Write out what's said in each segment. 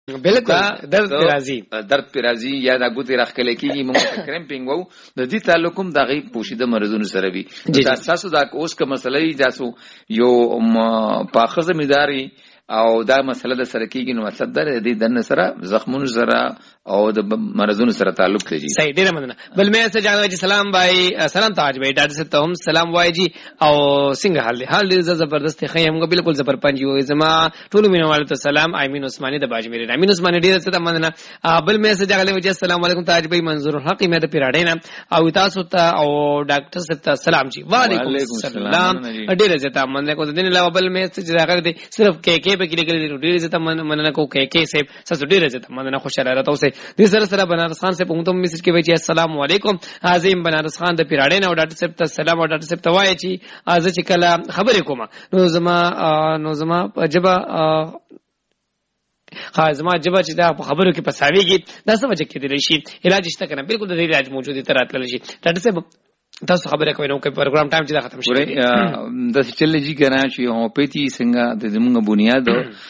بالکل درد پر راځي یا د ګوتې راخکل کېږي موږ کرمپینګ وو د دې تعلقم د غي پوشیده مرزونو سره وي دا تاسو دا اوس کوم مسلې جاسو یو پاخه زمیداری او دا مسله د سره کېږي نو مطلب دا دی د سره زخمونو سره او د مرزونو سره تعلق لري. صحیح ډیر مننه. بل مې څه جانو چې سلام بھائی سلام تاج بھائی ډاډ سے ته هم سلام وای جی او څنګه حال دی زبردست خیم غو بالکل زبر پنځي وای زما ټول مینوالو ته سلام امین عثماني د باجمیر امین عثماني ډیر څه مننه. بل مې څه جانو چې السلام علیکم تاج بھائی منظور الحق مې د پیراډې نه او تاسو ته او ډاکټر صاحب ته سلام جی وعلیکم السلام ډیر څه مننه کو دین لا بل مې څه جانو دي صرف کې په کې کې ډیر څه مننه کو کې صاحب څه ډیر څه مننه خوشاله راته دې سره بنارس خان سے پونتم میسج کې وایي چې السلام علیکم عظیم بنارس خان د پیراډې نه او ډاکټر صاحب ته سلام او ډاکټر صاحب ته وایي چې از چې کله خبرې کوم نو زما جبا خازما جبا چې دا خبرو کې پساويږي دا څه وجه کې دی شي علاج شته کنه بالکل د دې علاج موجود دی تر اتل شي ډاکټر صاحب تاسو خبره کوي نو کوم پروګرام ټایم چې دا ختم شي د چلېږي کنه چې هوموپیتي څنګه د زموږ بنیاد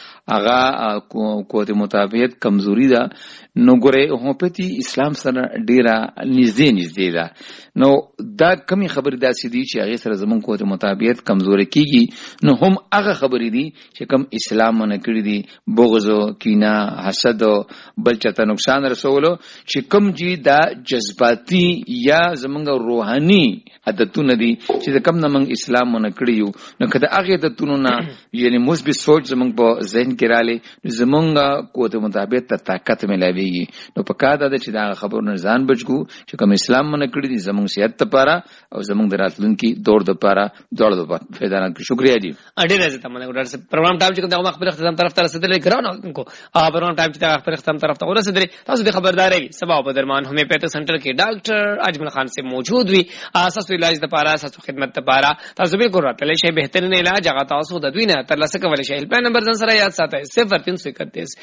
هغه قوت مطابقت کمزوري ده نو ګوره هوموپیتي اسلام سره ډیره نږدې ده نو دا کمی خبر داسې دي چې هغه سره زمون قوت مطابقت کمزوري کیږي نو هم هغه خبرې دي چې کم اسلام نه کړی دي بغض کینه حسد بل چاته نقصان رسولو چې کم جی دا جذباتي یا زمونږ روحاني عادتونه دي چې کم نه موږ اسلام نه کړیو نو کله هغه عادتونه نه یعنی مثبت سوچ زمونږ په ذهن کې رالی زمونږ قوت مطابقت ته طاقت ملایوي نو په کاده ده چې دا خبرونه ځان بچو چې کوم اسلام نه کړی دي زمونږ صحت لپاره او زمونږ د راتلونکي دور لپاره دوړ د فایده نه شکریا جی ډیر عزت مننه ډاکټر صاحب پروګرام ټایم چې کوم د خبر ختم طرف ته رسیدل ګرانو کو پروګرام ټایم چې خبر ختم طرف ته ورسیدل تاسو د خبرداري سبا په درمان هومیوپیتھی سنټر کې ډاکټر اجمل خان سے موجود وي اساس علاج د لپاره اساس خدمت لپاره تاسو به ګور راتلې شي بهترین علاج هغه تاسو د دوی نه تر لاسه کولای شي هلپلاین نمبر ځان سره یاد ساتئ 0331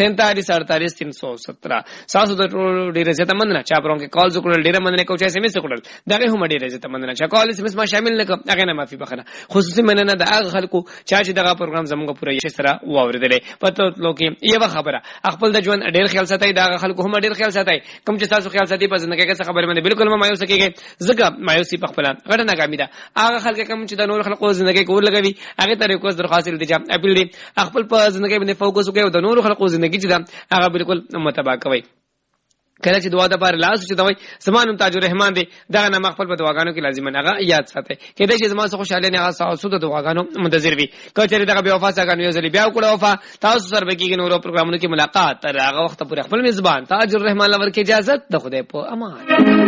47 317 ساسو د ډیر عزت مننه چا پرون کې کال وکړل ډیر مننه کوم چې اس ام اس وکړل دغه هم ډیر عزت مننه چې کال اس ام اس ما شامل نه کوم هغه نه معافي بخنه خصوصي مننه د هغه خلکو چې دغه پروګرام زموږ پوره یې سره واوریدلې پته لوکي یو خبره خپل د ژوند ډیر خیال ساتي دغه خلکو هم ډیر خیال ساتي کوم چې تاسو خیال ساتي په ژوند کې څه خبره باندې بالکل ما مایوس کېږي زګه مایوسي په خپل غټه ناکامي ده هغه خلک کوم چې د نور خلکو ژوند کې کول لګوي هغه ته ریکوست درخواست دي چې اپیل دي خپل په ژوند کې باندې فوکس وکړو د نور خلکو ژوند کې چې دا هغه بالکل متابع کوي کله چې دعا د پاره لاس چې دوی سمانم تاج الرحمن دی دا نه مخفل په دعاګانو کې لازم نه یاد ساتي کله چې زما څخه خوشاله نه تاسو د دعاګانو منتظر وي کچې دغه بیا وفا څنګه یو ځلی بیا وکړو وفا تاسو سره به کې نورو پروګرامونو کې ملاقات تر هغه وخت پورې خپل میزبان تاج الرحمن لور کې اجازه د خدای په امان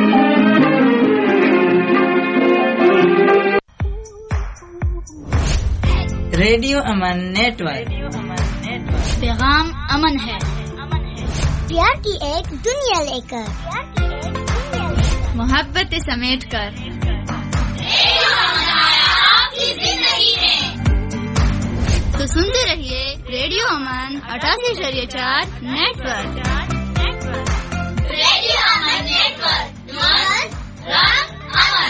रेडियो अमन नेटवर्क पैगाम अमन है प्यार की एक दुनिया लेकर मोहब्बत समेट कर आपकी जिंदगी में तो सुनते रहिए रेडियो अमन 88.4 नेटवर्क रेडियो अमन नेटवर्क अमन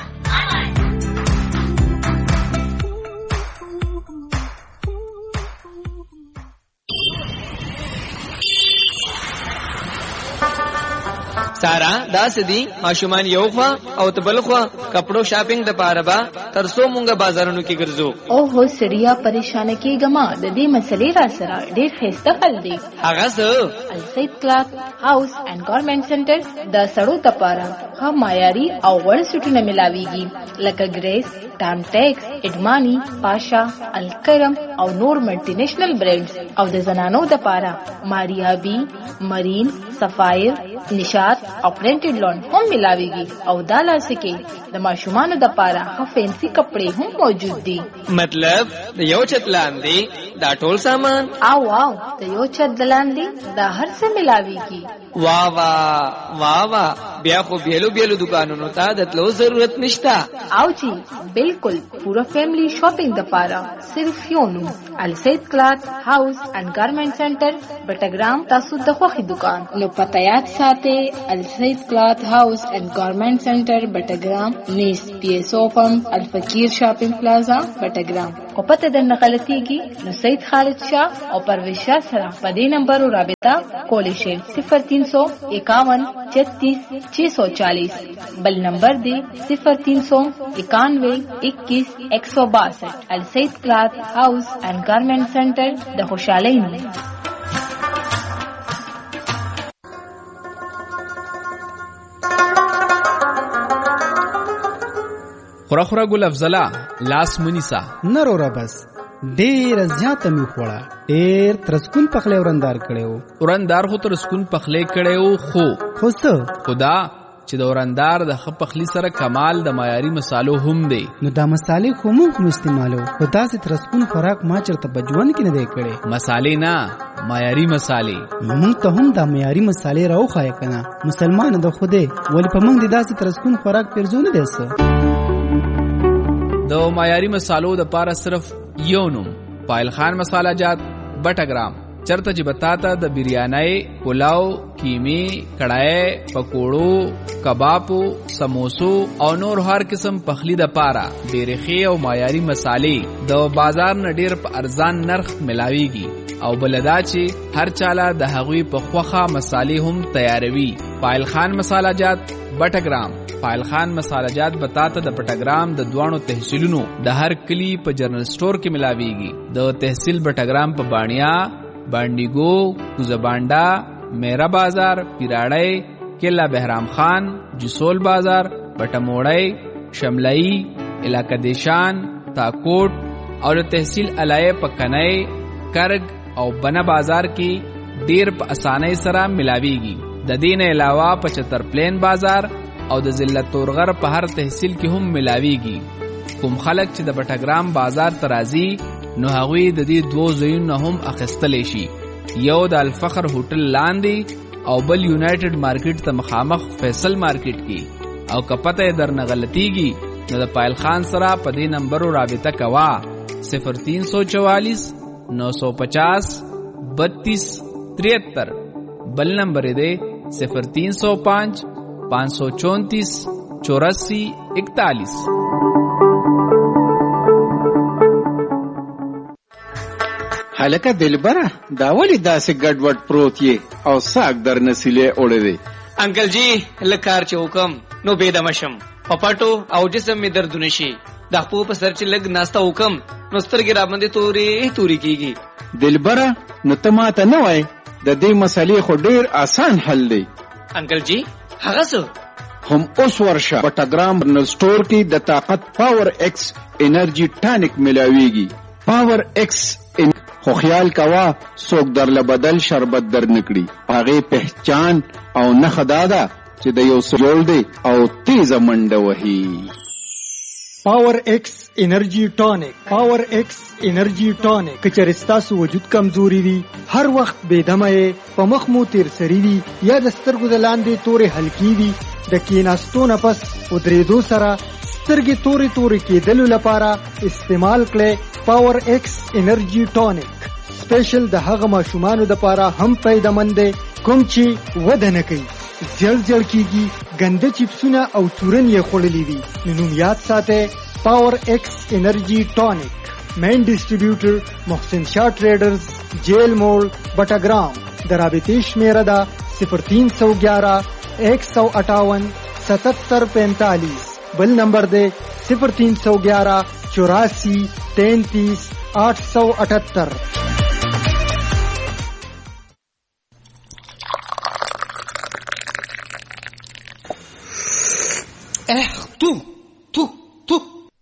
سارا دا سدي ماشومان یو خوا او تبل خوا کپڑو شاپینګ د پاره با ترسو مونږه بازارونو کې ګرځو او هو سړیا پریشان کېګما د دې مسلې را سره ډېر خسته خل دی هغه څه السید کلاث هاوس اینڈ گارمنټ سنټر د سړو لپاره ها معیاري او وړ سټونه ملاويږي لکه ګریس ټام ټیکس اډمانی پاشا الکرم او نور ملټي نېشنل برانډز او د زنانو لپاره ماریا بی مرین سفایر نشاط او پرنټډ لون هم ملاويږي او دالا سکے د ماشومان د لپاره ها فینسی کپڑے هم موجود دي مطلب د یو چت لاندې دا ټول سامان او د یو چت لاندې دا هر څه ملاويږي واہ واہ واہ واہ بیا خو بیلو بیلو دکانونو ته د تلو ضرورت نشتا او جی بالکل پورا فیملی شاپینګ د پاره صرف یو نوم السید کلاث هاوس اینڈ گارمنټ سنټر بټګرام تاسو د خوخي دکان نو پته یاد ساتئ ساتي السيد كلات هاوس اند گورنمنٹ سنٹر بٹاگرام نیز پی ایس او پمپ الفقیر شاپنگ پلازا بٹاگرام او پته د نقلتیږي نو سید خالد شاه او پرویز شاه سره په دې نمبر رابطه کولی شئ 0351 36 640 بل نمبر دی 0391 21 162 السید کلات هاوس اینڈ گارمنٹ سنٹر د خوشحالۍ نه. خورا ګل افضلا لاس منیسا نرورا بس ډیر زیاته می خوړه ډیر ترسکون پخله ورندار کړو خو ترسکون پخله کړو خو خدا چې د ورندار د خپخلی سره کمال د معیاري مصالو هم دی نو دا مصالې خو موږ استعمالو خدا سي ترسکون خوراک ما چرته بجوان کې نه دی کړي مصالې نه معیاري مصالې موږ ته هم دا معیاري مصالې راوخای کنه مسلمان د خوده ولی په موږ د داسې ترسکون خوراک پرځونه دیسه د معیاري مصالو د پاره صرف یو نوم پایل خان مساله جات بټاګرام چرته چې بتاتا د بریانای پلاو کیمی کڑای پکوړو کبابو سموسو او نور هر قسم پخلی د پاره ډیرخي او معیاري مصالې د بازار نه ډیر په ارزان نرخ ملاويږي او بلدا چې هر چاله د هغوی په خوخه مصالې هم تیاروي پایل خان مساله جات بټاګرام پایل خان مساله جات بتاته د پټاګرام د دوانو تحصیلونو د هر کلی په جنرال سٹور کې ملاويږي د تحصیل بټاګرام په بانیا بانډیګو کوزبانډا میرا بازار پیراړی کلا بهرام خان جسول بازار بټموړی شملئی علاقہ دیشان تاکوټ او تحصیل علای پکنای کرگ او بنا بازار کې ډیر په اسانۍ سره ملاويږي د دین علاوه 75 پلین بازار او د ضلع تورغر په هر تحصیل کې هم ملاويږي کوم خلک چې د بټاګرام بازار ترازی نو هغوی د دې دوه ځایونو هم اخیستلی شي یو د الفخر هوټل لاندې او بل یونایټډ مارکیټ ته مخامخ فیصل مارکیټ کې او کپته درنه غلطیږي نو د پایل خان سره په دې نمبر رابطه کوا 0344 950 32 73 بل نمبر دی 0305 534 84 41. هلکه دلبره دا ولی داسې ګډوډ پروت یې او ساک در نسیلې اوړې دی انکل جی لکار چې حکم نو بيدم شم پپټو او جسم می دردونه شي د خپل په سر چې لګ ناستا حکم نو سترګې را باندې توري کیږي دلبره نو ته ماته نه وای د دې مسلې خو ډیر آسان حل دی انکل جی هغه څه هم اوس ورشه بټاګرام جنرال سٹور کې د طاقت پاور ایکس انرژي ټانک ملاويږي پاور ایکس خو خیال کوا څوک درله بدل شربت در نکړي هغه پہچان او نه خدادا چې د یو سجول دی او تیز منډه وهي پاور ایکس انرژي ټانک پاور ایکس انرژي ټانک کچرستا سو وجود کمزوري وي هر وخت بيدمه په مخ مو تیر سری وي یا د سترګو د لاندې تورې هلکی وي د کیناستو نه پس او درېدو سره سترګې تورې کېدلو لپاره استعمال کړئ پاور ایکس انرژي ټانک سپیشل د هغه ماشومانو لپاره هم پیدامند دی کوم چې وده نه کوي زړ کیږي ګنده چپسونه او چورن یې خوړلې دي نو یاد ساتئ پاور ایکس انرژي ټانک مین ډسټریبیوټر محسن شاه ټریډرز جیل موړ بټاګرام درابطې شمیره ده 0311 158 7745 بل نمبر دے 0311 84 33 878. تو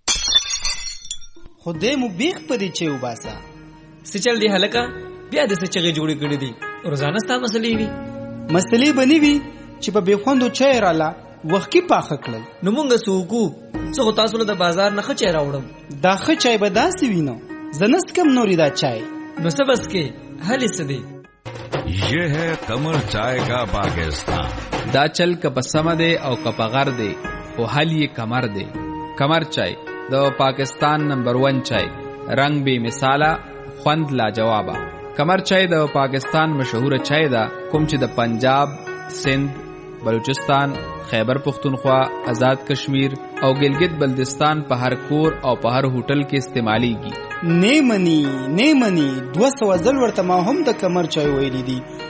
خدای مو بیخ پدې چې وباسا سچل دی هلکا بیا د سچغه جوړې کړې دي روزانه ستا مسلې وي مسلې بنې وي چې په بیخوندو چای رااله وخت کې پاخه کړل نو مونږ سوکو څو تاسو له بازار نه خچې راوړم دا خ چای به داسې وینو زنست کم نوري دا چای نو سبس کې حل سدي یہ ہے قمر چائے کا پاکستان دا چل کا بسمه دے او کا غر دے او حل یہ کمر دے کمر چای دا پاکستان نمبر 1 چای رنگ بے مثالا خوند لا جوابا کمر چای دا پاکستان مشهور چای دا کوم چې د پنجاب سند، بلوچستان، خیبر پختونخوا، آزاد کشمیر او ګلګت بلتستان په هر کور او په هر هوټل کې استعماليږي. نه مني 200 ځل ورته ما هم د کمر چای ویلي دي